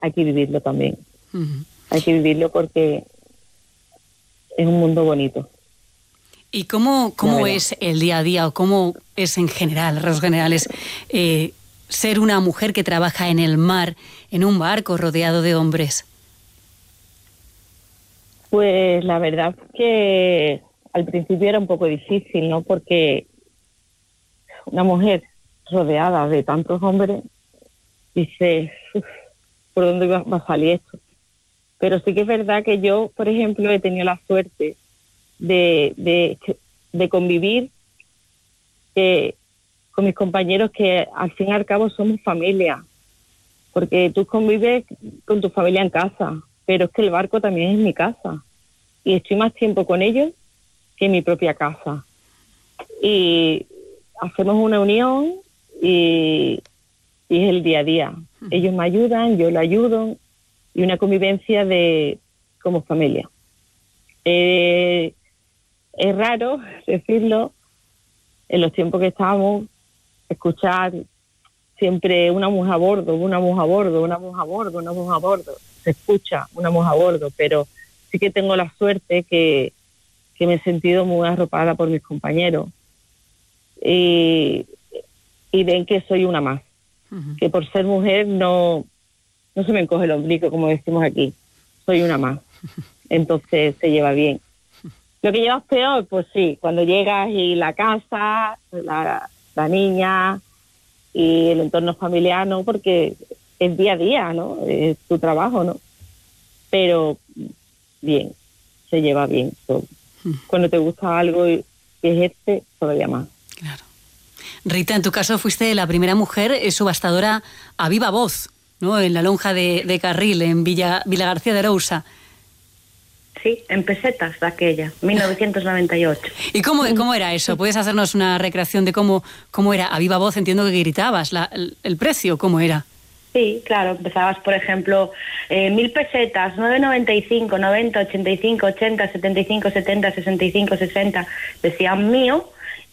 hay que vivirlo también. Uh-huh. Hay que vivirlo porque es un mundo bonito. ¿Y cómo es el día a día o cómo es en general, en rasgos generales, ser una mujer que trabaja en el mar, en un barco rodeado de hombres? Pues la verdad es que al principio era un poco difícil, ¿no? Porque una mujer rodeada de tantos hombres, dice, ¿por dónde va a salir esto? Pero sí que es verdad que yo, por ejemplo, he tenido la suerte de convivir con mis compañeros que al fin y al cabo somos familia, porque tú convives con tu familia en casa, pero es que el barco también es mi casa y estoy más tiempo con ellos que en mi propia casa. Y hacemos una unión y es el día a día. Ellos me ayudan, yo le ayudo y una convivencia como familia. Es raro decirlo, en los tiempos que estamos, escuchar siempre una mujer a bordo, una mujer a bordo, una mujer a bordo, una mujer a bordo. Se escucha una mujer a bordo, pero sí que tengo la suerte que me he sentido muy arropada por mis compañeros. Y ven que soy una más. Uh-huh. Que por ser mujer no se me encoge el ombligo, como decimos aquí. Soy una más. Entonces se lleva bien. Lo que llevas peor, pues sí, cuando llegas y la casa, la niña y el entorno familiar, ¿no? Porque es día a día, ¿no? Es tu trabajo, ¿no? Pero bien, se lleva bien todo. Cuando te gusta algo y ejerce, todavía más. Claro. Rita, en tu caso fuiste la primera mujer subastadora a viva voz, ¿no? En la lonja de Carril, en Villa García de Arousa. Sí, en pesetas de aquella, 1998. ¿Y cómo era eso? ¿Puedes hacernos una recreación de cómo era a viva voz? Entiendo que gritabas. ¿El precio cómo era? Sí, claro, empezabas, por ejemplo, 1.000 pesetas, 9,95, 90, 85, 80, 75, 70, 65, 60, decían mío,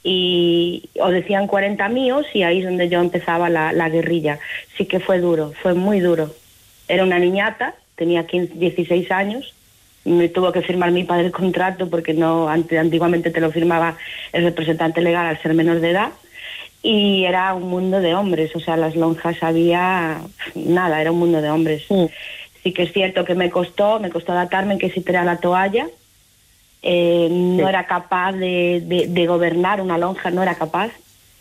o decían 40 míos, y ahí es donde yo empezaba la guerrilla. Sí que fue duro, fue muy duro. Era una niñata, tenía 16 años, me tuvo que firmar mi padre el contrato porque no antiguamente te lo firmaba el representante legal al ser menor de edad, y era un mundo de hombres, o sea, las lonjas había nada, era un mundo de hombres. Sí que es cierto que me costó adaptarme en que si tenía la toalla, no era capaz de gobernar una lonja, no era capaz,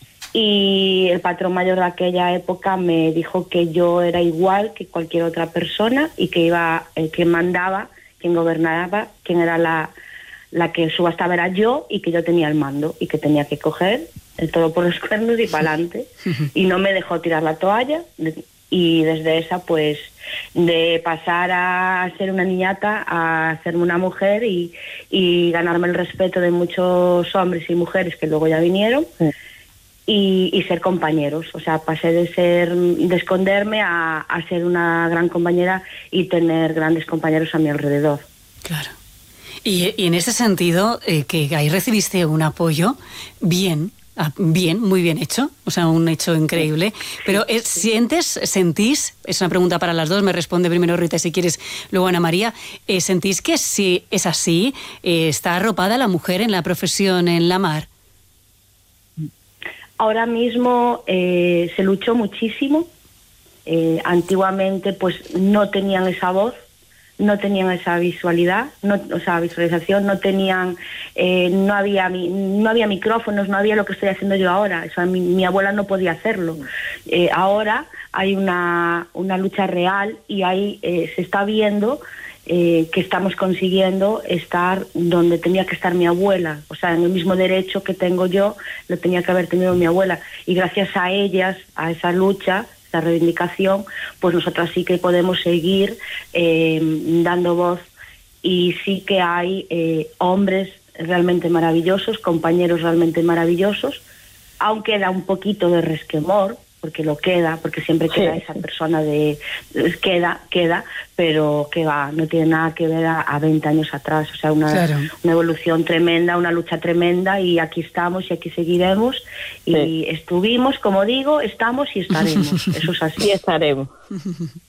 y el patrón mayor de aquella época me dijo que yo era igual que cualquier otra persona y que quien mandaba, quien gobernaba, quien era la que subastaba era yo, y que yo tenía el mando y que tenía que coger el toro por los cuernos y para adelante. Y no me dejó tirar la toalla, y desde esa, pues, de pasar a ser una niñata a ser una mujer y ganarme el respeto de muchos hombres y mujeres que luego ya vinieron, y ser compañeros. O sea, pasé de esconderme a ser una gran compañera y tener grandes compañeros a mi alrededor. Claro. Y en ese sentido, que ahí recibiste un apoyo muy bien hecho, o sea, un hecho increíble. Pero sentís, es una pregunta para las dos, me responde primero Rita, si quieres, luego Ana María, ¿sentís que si es así, está arropada la mujer en la profesión en la mar? Ahora mismo se luchó muchísimo. Antiguamente pues no tenían esa voz, no tenían esa visualización, no tenían, no había micrófonos, no había lo que estoy haciendo yo ahora. O sea, mi abuela no podía hacerlo. Ahora hay una lucha real, y ahí se está viendo que estamos consiguiendo estar donde tenía que estar mi abuela. O sea, en el mismo derecho que tengo yo, lo tenía que haber tenido mi abuela. Y gracias a ellas, a esa lucha, esa reivindicación, pues nosotras sí que podemos seguir dando voz, y sí que hay hombres realmente maravillosos, compañeros realmente maravillosos, aunque da un poquito de resquemor, porque siempre queda esa persona queda, pero que no tiene nada que ver a 20 años atrás. O sea, una evolución tremenda, una lucha tremenda, y aquí estamos y aquí seguiremos, y estuvimos, como digo, estamos y estaremos. Eso es así. Y estaremos.